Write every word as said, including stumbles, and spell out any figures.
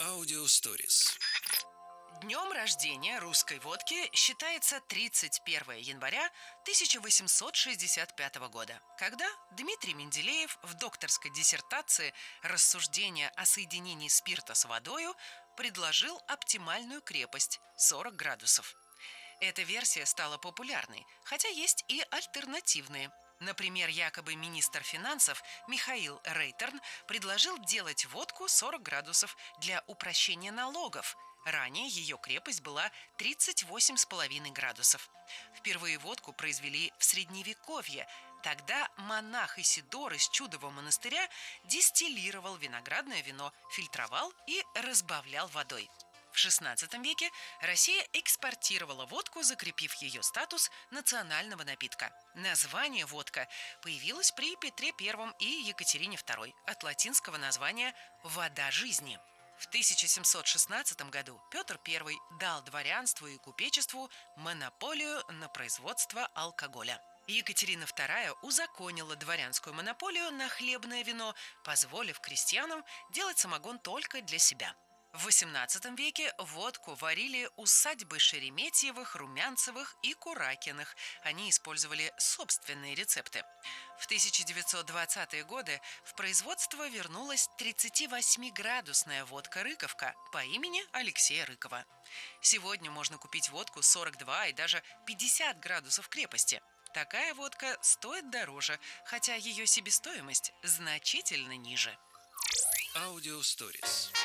Аудиосторис. Днем рождения русской водки считается тридцать первое января тысяча восемьсот шестьдесят пятого года, когда Дмитрий Менделеев в докторской диссертации «Рассуждения о соединении спирта с водою» предложил оптимальную крепость – сорок градусов. Эта версия стала популярной, хотя есть и альтернативные. Например, якобы министр финансов Михаил Рейтерн предложил делать водку сорок градусов для упрощения налогов. Ранее ее крепость была тридцать восемь с половиной градусов. Впервые водку произвели в Средневековье. Тогда монах Исидор из Чудового монастыря дистиллировал виноградное вино, фильтровал и разбавлял водой. В шестнадцатом веке Россия экспортировала водку, закрепив ее статус национального напитка. Название «водка» появилось при Петре Первом и Екатерине Второй от латинского названия «вода жизни». В тысяча семьсот шестнадцатом году Петр Первый дал дворянству и купечеству монополию на производство алкоголя. Екатерина Вторая узаконила дворянскую монополию на хлебное вино, позволив крестьянам делать самогон только для себя. В восемнадцатом веке водку варили усадьбы Шереметьевых, Румянцевых и Куракиных. Они использовали собственные рецепты. В тысяча девятьсот двадцатые годы в производство вернулась тридцативосьмиградусная водка «Рыковка» по имени Алексея Рыкова. Сегодня можно купить водку сорок два и даже пятьдесят градусов крепости. Такая водка стоит дороже, хотя ее себестоимость значительно ниже. Аудиосторис.